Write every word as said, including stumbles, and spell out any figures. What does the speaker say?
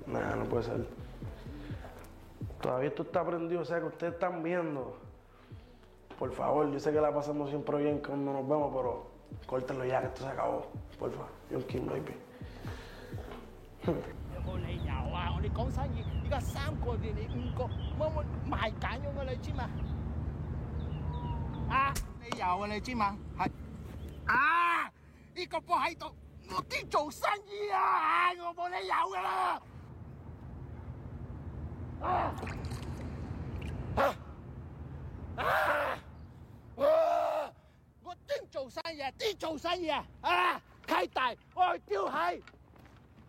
Nah, no puede ser. Todavía esto está prendido, o sea que ustedes están viendo. Por favor, yo sé que la pasamos siempre bien cuando nos vemos, pero córtenlo ya que esto se acabó. Por favor, John King baby. 有冇理由啊？我哋講生意，而家三個你你五個，冇冇賣緊咗㗎你知嘛？啊，你有啊你知嘛？係啊，呢、這個波喺度，我啲做生意啊，我冇理由㗎啦。啊啊啊！啊我啲做生意啊，啲做生意啊，啊，契弟，我去丟係。